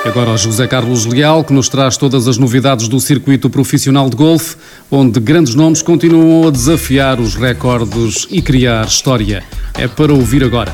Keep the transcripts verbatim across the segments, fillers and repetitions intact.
Agora o José Carlos Leal, que nos traz todas as novidades do circuito profissional de golfe, onde grandes nomes continuam a desafiar os recordes e criar história. É para ouvir agora.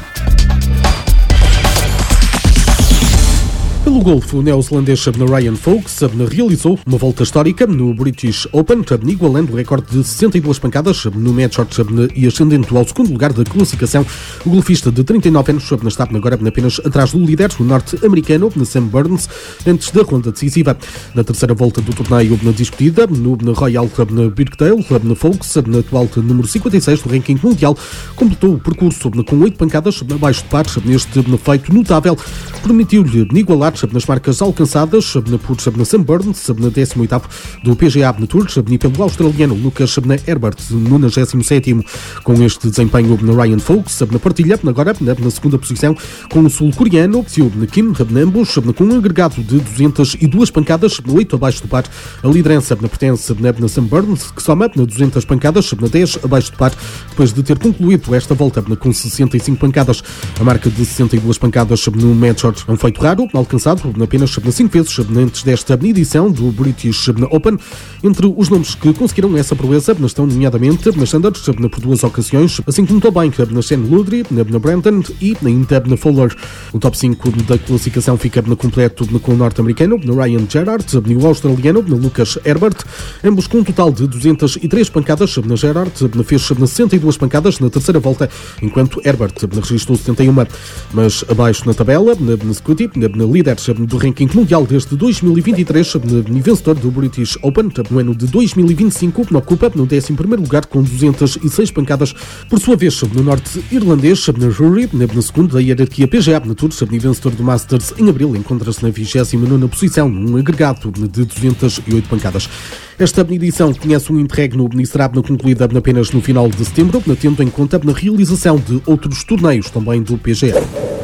Pelo golfe, o neozelandês Ryan Fox realizou uma volta histórica no British Open, igualando o recorde de sessenta e duas pancadas no match shot e ascendendo ao segundo lugar da classificação. O golfista de trinta e nove anos está agora apenas atrás do líder, o norte-americano Sam Burns, antes da ronda decisiva. Na terceira volta do torneio discutida, no Royal Birkdale, Fox, atual número cinquenta e seis do ranking mundial, completou o percurso com oito pancadas abaixo de par. Neste feito notável, permitiu-lhe igualar nas marcas alcançadas por Sam Burns, na décimo oitavo do P G A Tour, e pelo australiano Lucas Herbert, nonagésimo sétimo. Com este desempenho, Ryan Fox partilha agora na segunda posição com o sul-coreano Seo Kim, ambos com um agregado de duzentas e duas pancadas, oito abaixo do par. A liderança pertence a Sam Burns, que soma duzentas pancadas, dez abaixo do par, depois de ter concluído esta volta com sessenta e cinco pancadas. A marca de sessenta e duas pancadas no match shot é um feito raro, alcançado apenas cinco vezes antes desta edição do British Open. Entre os nomes que conseguiram essa proeza estão nomeadamente na Sanders por duas ocasiões, assim como também na Shane Ludry, na Brandon e na Fowler. O top cinco da classificação fica completo com o norte-americano Ryan Gerard e o australiano Lucas Herbert, ambos com um total de duzentas e três pancadas. Na Gerard fez sessenta e duas pancadas na terceira volta, enquanto Herbert registrou setenta e uma. Mas abaixo na tabela, na Scotty, na líder do ranking mundial desde dois mil e vinte e três, e vencedor do British Open no ano de dois mil e vinte e cinco, ocupa no décimo primeiro lugar com duzentas e seis pancadas. Por sua vez, no norte-irlandês, na Rory, na segunda da hierarquia P G A Tour, e vencedor do Masters em abril, encontra-se na vigésima nona posição, num agregado de duzentas e oito pancadas. Esta edição conhece um interregno e será concluída apenas no final de setembro, tendo em conta a realização de outros torneios também do P G A.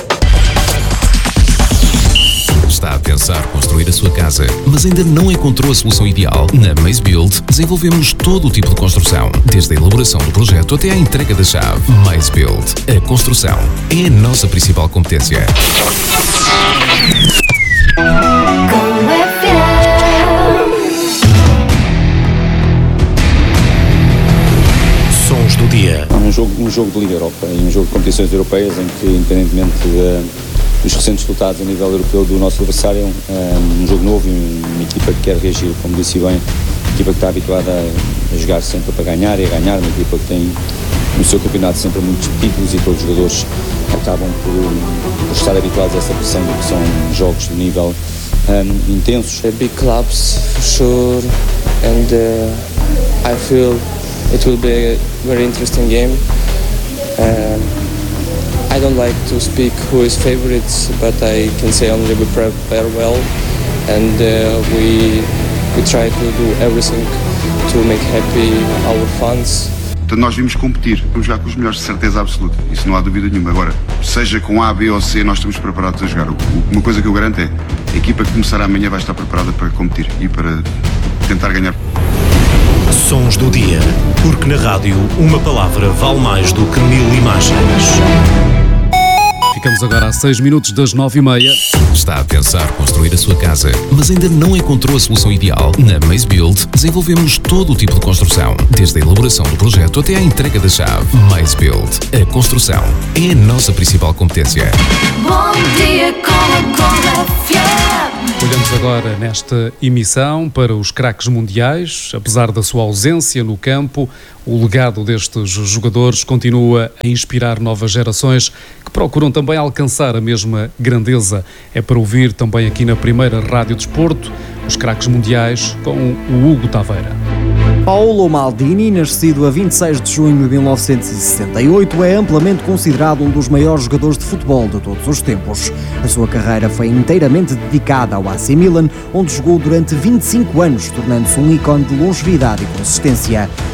Está a pensar construir a sua casa, mas ainda não encontrou a solução ideal? Na Maze Build desenvolvemos todo o tipo de construção, desde a elaboração do projeto até à entrega da chave. Maze Build. A construção é a nossa principal competência. Sons do dia. Um jogo, um jogo de Liga Europa e um jogo de competições europeias em que, independentemente de os recentes resultados a nível europeu do nosso adversário, um, um jogo novo e uma equipa que quer reagir, como disse bem, uma equipa que está habituada a, a jogar sempre para ganhar e a ganhar, uma equipa que tem no seu campeonato sempre muitos títulos e todos os jogadores acabam por, por estar habituados a essa pressão do que são jogos de nível um, intensos. Big clubs, for sure, and uh, I feel it will be a very interesting game. Uh, I don't like to speak who is favorites, but I can say only we prepare well, and uh, we we try to do everything to make happy our fans. Portanto, nós vimos competir, vamos jogar com os melhores, de certeza absoluta, isso não há dúvida nenhuma. Agora, seja com A, B ou C, nós estamos preparados a jogar. Uma coisa que eu garanto é, a equipa que começará amanhã vai estar preparada para competir e para tentar ganhar. Sons do dia, porque na rádio uma palavra vale mais do que mil imagens. Ficamos agora a seis minutos das nove e meia. Está a pensar construir a sua casa, mas ainda não encontrou a solução ideal? Na Maze Build desenvolvemos todo o tipo de construção, desde a elaboração do projeto até à entrega da chave. Maze Build. A construção é a nossa principal competência. Bom dia com a F M. Olhamos agora nesta emissão para os craques mundiais. Apesar da sua ausência no campo, o legado destes jogadores continua a inspirar novas gerações que procuram também alcançar a mesma grandeza. É para ouvir também aqui na primeira Rádio Desporto, os craques mundiais com o Hugo Taveira. Paolo Maldini, nascido a vinte e seis de junho de mil novecentos e sessenta e oito, é amplamente considerado um dos maiores jogadores de futebol de todos os tempos. A sua carreira foi inteiramente dedicada ao A C Milan, onde jogou durante vinte e cinco anos, tornando-se um ícone de longevidade e consistência.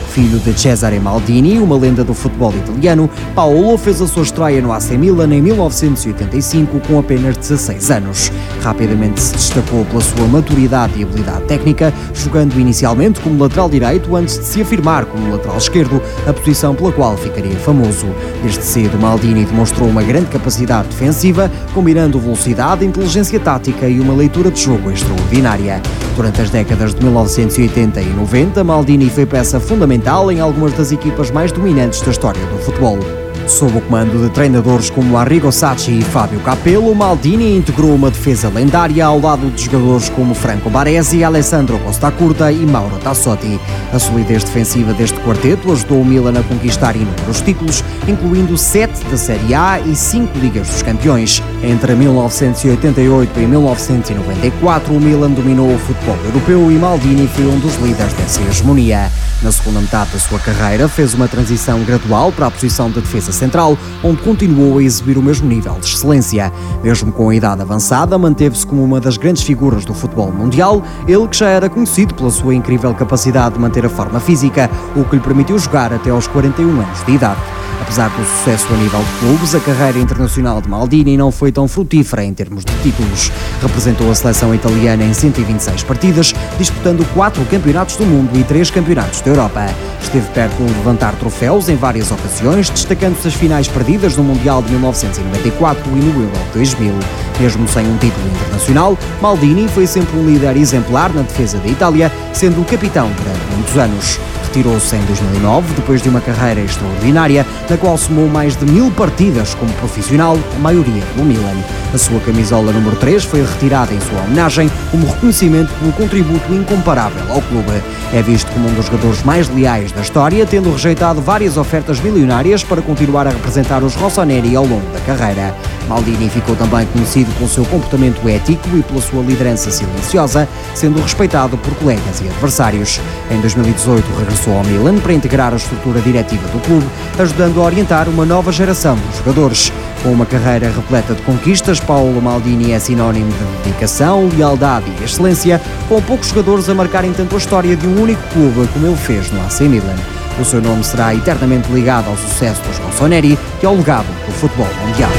Filho de Cesare Maldini, uma lenda do futebol italiano, Paolo fez a sua estreia no A C Milan em mil novecentos e oitenta e cinco com apenas dezasseis anos. Rapidamente se destacou pela sua maturidade e habilidade técnica, jogando inicialmente como lateral direito antes de se afirmar como lateral esquerdo, a posição pela qual ficaria famoso. Desde cedo, Maldini demonstrou uma grande capacidade defensiva, combinando velocidade, inteligência tática e uma leitura de jogo extraordinária. Durante as décadas de mil novecentos e oitenta e noventa, Maldini foi peça fundamental em algumas das equipas mais dominantes da história do futebol. Sob o comando de treinadores como Arrigo Sacchi e Fábio Capello, Maldini integrou uma defesa lendária ao lado de jogadores como Franco Baresi, Alessandro Costa Curta e Mauro Tassotti. A solidez defensiva deste quarteto ajudou o Milan a conquistar inúmeros títulos, incluindo sete da Série A e cinco Ligas dos Campeões. Entre mil novecentos e oitenta e oito e mil novecentos e noventa e quatro, o Milan dominou o futebol europeu e Maldini foi um dos líderes dessa hegemonia. Na segunda metade da sua carreira, fez uma transição gradual para a posição de defesa central, onde continuou a exibir o mesmo nível de excelência. Mesmo com a idade avançada, manteve-se como uma das grandes figuras do futebol mundial, ele que já era conhecido pela sua incrível capacidade de manter a forma física, o que lhe permitiu jogar até aos quarenta e um anos de idade. Apesar do sucesso a nível de clubes, a carreira internacional de Maldini não foi tão frutífera em termos de títulos. Representou a seleção italiana em cento e vinte e seis partidas, disputando quatro campeonatos do mundo e três campeonatos da Europa. Esteve perto de levantar troféus em várias ocasiões, destacando-se as finais perdidas no Mundial de mil novecentos e noventa e quatro e no Euro de dois mil. Mesmo sem um título internacional, Maldini foi sempre um líder exemplar na defesa da Itália, sendo o capitão durante muitos anos. Retirou-se em dois mil e nove, depois de uma carreira extraordinária, na qual somou mais de mil partidas como profissional, a maioria no Milan. A sua camisola número três foi retirada em sua homenagem, como reconhecimento pelo contributo incomparável ao clube. É visto como um dos jogadores mais leais da história, tendo rejeitado várias ofertas milionárias para continuar a representar os rossoneri ao longo da carreira. Maldini ficou também conhecido pelo seu comportamento ético e pela sua liderança silenciosa, sendo respeitado por colegas e adversários. Em dois mil e dezoito regressou ao Milan para integrar a estrutura diretiva do clube, ajudando a orientar uma nova geração de jogadores. Com uma carreira repleta de conquistas, Paolo Maldini é sinónimo de dedicação, lealdade e excelência, com poucos jogadores a marcarem tanto a história de um único clube como ele fez no A C Milan. O seu nome será eternamente ligado ao sucesso dos rossoneri e ao legado do futebol mundial.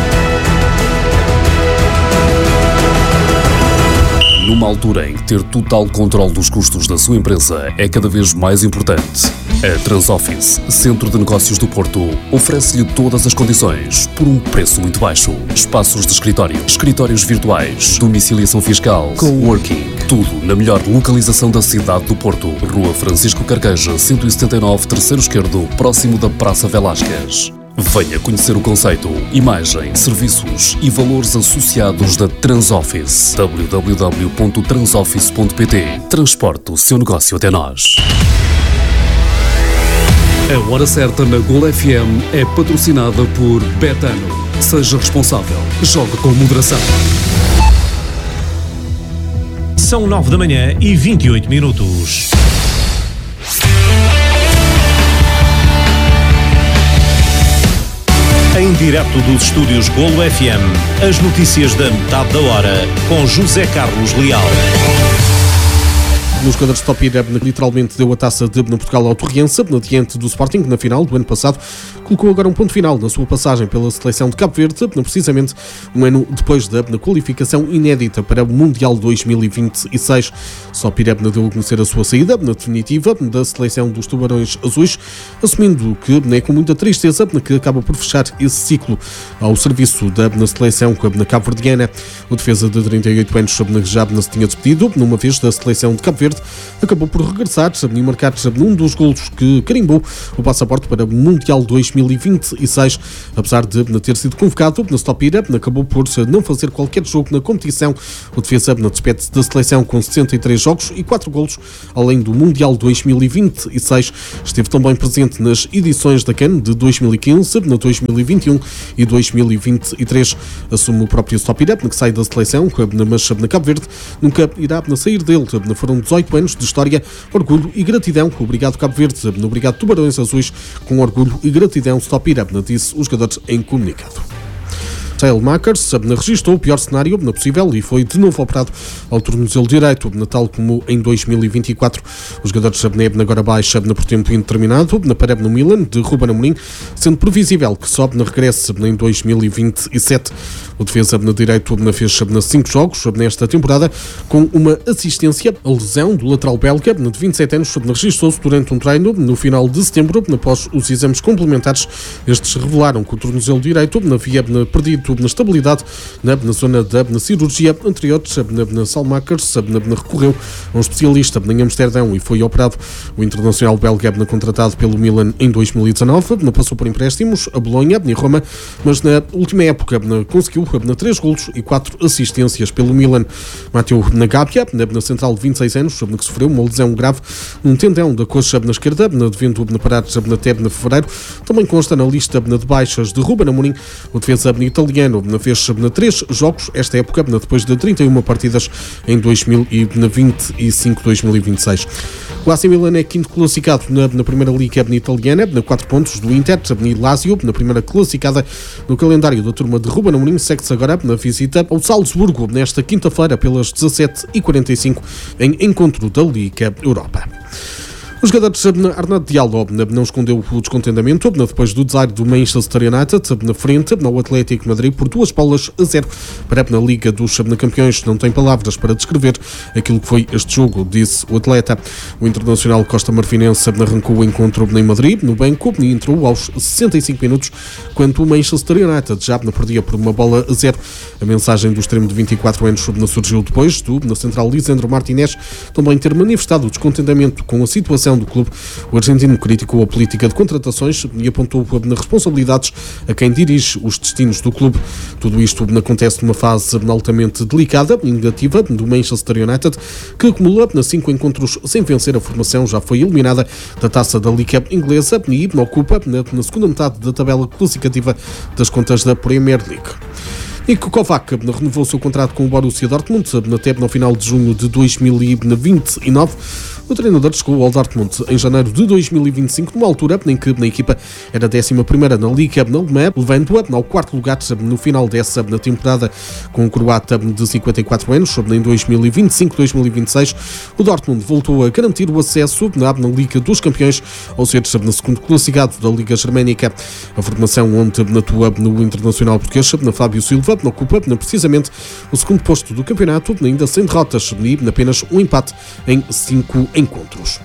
Numa altura em que ter total controle dos custos da sua empresa é cada vez mais importante, a Transoffice, Centro de Negócios do Porto, oferece-lhe todas as condições por um preço muito baixo. Espaços de escritório, escritórios virtuais, domiciliação fiscal, coworking, tudo na melhor localização da cidade do Porto. Rua Francisco Carqueja, cento e setenta e nove, terceiro esquerdo, próximo da Praça Velásquez. Venha conhecer o conceito, imagem, serviços e valores associados da Transoffice. w w w ponto transoffice ponto p t. Transporte o seu negócio até nós. A Hora Certa na Gol F M é patrocinada por Betano. Seja responsável. Jogue com moderação. São nove da manhã e vinte e oito minutos. Em direto dos estúdios Golo F M, as notícias da metade da hora, com José Carlos Leal. Nos jogadores de Top Ireb, literalmente deu a taça de Portugal ao Torriense, diante do Sporting, na final do ano passado. Colocou agora um ponto final na sua passagem pela seleção de Cabo Verde, precisamente um ano depois da qualificação inédita para o Mundial dois mil e vinte e seis. Top Ireb deu a conhecer a sua saída, na definitiva, da seleção dos Tubarões Azuis, assumindo que é com muita tristeza que acaba por fechar esse ciclo ao serviço da na seleção cabo-verdiana. O defesa de trinta e oito anos já se tinha despedido, numa vez da seleção de Cabo Verde, acabou por regressar e marcar num dos golos que carimbou o passaporte para o Mundial dois mil e vinte e seis. Apesar de ter sido convocado na Stopira, acabou por não fazer qualquer jogo na competição. O defesa despede-se da seleção com sessenta e três jogos e quatro golos, além do Mundial dois mil e vinte e seis. Esteve também presente nas edições da CAN de dois mil e quinze, na dois mil e vinte e um e dois mil e vinte e três. Assume o próprio Stopira, que sai da seleção, mas na Cabo Verde nunca irá sair dele. Foram dezoito anos de história, orgulho e gratidão. Obrigado Cabo Verde, obrigado Tubarões Azuis, com orgulho e gratidão Stopira, disse o jogador em comunicado. Saelmakers registrou o pior cenário possível e foi de novo operado ao tornozelo direito, tal como em dois mil e vinte e quatro. Os jogadores agora baixa por tempo indeterminado para no Milan de Ruben Amorim, sendo previsível que sobe na regresse em dois mil e vinte e sete. O defesa na direito fez cinco jogos nesta temporada, com uma assistência. A lesão do lateral belga de vinte e sete anos registrou-se durante um treino no final de setembro. Após os exames complementares, estes revelaram que o tornozelo direito havia perdido na estabilidade na, na zona da na cirurgia anterior. Na Saelmakers recorreu a um especialista em Amsterdão e foi operado. O internacional belga contratado pelo Milan em dois mil e dezanove passou por empréstimos a Bolonha e Roma, mas na última época conseguiu na três golos e quatro assistências pelo Milan. Matteo Nagapia, na central de vinte e seis anos, que sofreu uma lesão grave num tendão da coxa na esquerda, devendo parar até fevereiro. Também consta na lista de baixas de Ruben Amorim. O defesa italiano fez três jogos esta época, depois de trinta e uma partidas em dois mil e vinte e cinco a dois mil e vinte e seis. O A C Milan é quinto classificado na, na primeira liga italiana, na quatro pontos do Inter e Lazio, na primeira classificada no calendário da turma de Ruben Amorim. Segue-se agora na visita ao Salzburgo nesta quinta-feira pelas dezassete e quarenta e cinco em encontro da Liga Europa. O jogador Arnaud Diallo não escondeu o descontentamento depois do desaire do Manchester United na frente ao Atlético de Madrid por duas bolas a zero. Para a Liga dos Campeões não tem palavras para descrever aquilo que foi este jogo, disse o atleta. O internacional costa-marfinense arrancou o encontro em Madrid, no banco, e entrou aos sessenta e cinco minutos, quando o Manchester United já perdia por uma bola a zero. A mensagem do extremo de vinte e quatro anos surgiu depois do, na central, Lisandro Martinez também ter manifestado o descontentamento com a situação do clube. O argentino criticou a política de contratações e apontou nas responsabilidades a quem dirige os destinos do clube. Tudo isto acontece numa fase altamente delicada e negativa do Manchester United, que acumula cinco encontros sem vencer. A formação já foi eliminada da taça da Liga Inglesa e ocupa na segunda metade da tabela classificativa das contas da Premier League. Niko Kovac renovou o seu contrato com o Borussia Dortmund até no final de junho de dois mil e vinte e nove. O treinador chegou ao Dortmund em janeiro de dois mil e vinte e cinco, numa altura em que a equipa era a décima primeira na Liga alemã, levando-a ao quarto lugar no final dessa temporada. Com o croata de cinquenta e quatro anos, em dois mil e vinte e cinco a dois mil e vinte e seis, o Dortmund voltou a garantir o acesso na, na Liga dos Campeões, ou seja, no segundo classificado da Liga Germânica. A formação onde atua no internacional português, na Fábio Silva, ocupa precisamente o segundo posto do campeonato, ainda sem derrotas e apenas um empate em cinco encontros.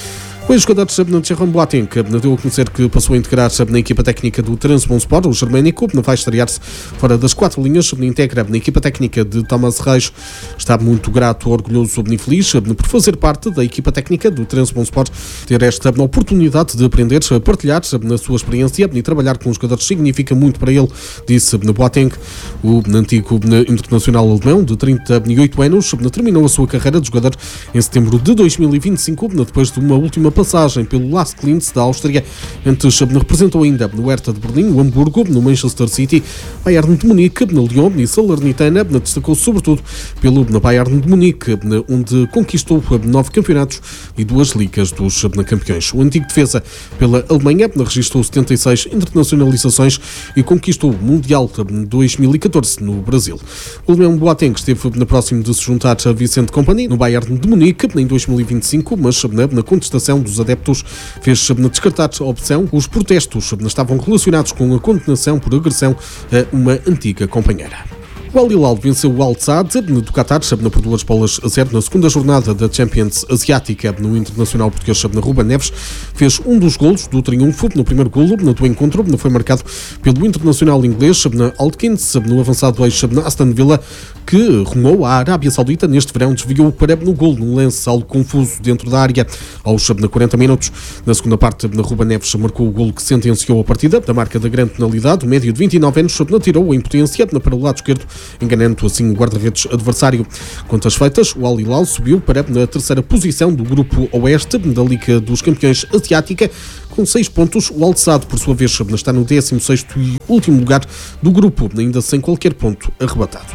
O ex-jogador Jerome Boateng deu a conhecer que passou a integrar na equipa técnica do Trabzonspor. O germânico vai estrear-se fora das quatro linhas, integra na equipa técnica de Thomas Reis. Está muito grato, orgulhoso e feliz por fazer parte da equipa técnica do Trabzonspor, ter esta oportunidade de aprender, partilhar na sua experiência e trabalhar com os jogadores significa muito para ele, disse Boateng. O antigo internacional alemão de trinta e oito anos terminou a sua carreira de jogador em setembro de dois mil e vinte e cinco, depois de uma última passagem pelo Lask Linz da Áustria. Antes representou ainda no Hertha de Berlim, o Hamburgo, no Manchester City, Bayern de Munique, no Lyon e Salernitana. Destacou sobretudo pelo Bayern de Munique, onde conquistou nove campeonatos e duas ligas dos campeões. O antigo defesa pela Alemanha registrou setenta e seis internacionalizações e conquistou o Mundial dois mil e catorze no Brasil. O alemão Boateng esteve próximo de se juntar a Vincent Kompany no Bayern de Munique em dois mil e vinte e cinco, mas na contestação dos adeptos fez descartar a opção. Os protestos estavam relacionados com a condenação por agressão a uma antiga companheira. O Al Hilal venceu o Al Sadd do Qatar por duas bolas a zero na segunda jornada da Champions Asiática. No internacional português Ruben Neves fez um dos golos do triunfo. No primeiro golo do encontro foi marcado pelo internacional inglês Altkins, no avançado ex Aston Villa, que rumou à Arábia Saudita neste verão. Desviou para no golo num lance algo confuso dentro da área aos quarenta minutos. Na segunda parte, Ruben Neves marcou o golo que sentenciou a partida. Da marca da grande penalidade, o médio de vinte e nove anos tirou a impotência para o lado esquerdo, enganando assim o guarda-redes adversário. Contas feitas, o Al Hilal subiu para a terceira posição do grupo Oeste da Liga dos Campeões Asiática com seis pontos. O Al Sadd, por sua vez, está no décimo sexto e último lugar do grupo, ainda sem qualquer ponto arrebatado.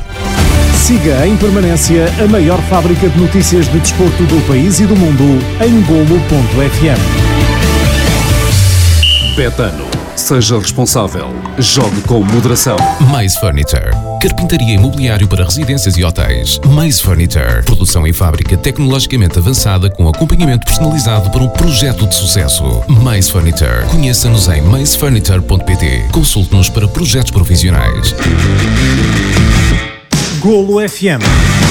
Siga em permanência a maior fábrica de notícias de desporto do país e do mundo em golo ponto f m. Betano, Seja responsável. Jogue com moderação. Maze Furniture. Carpintaria e mobiliário para residências e hotéis. Maze Furniture. Produção em fábrica tecnologicamente avançada com acompanhamento personalizado para um projeto de sucesso. Maze Furniture. Conheça-nos em maze furniture ponto pt. Consulte-nos para projetos profissionais. Golo F M.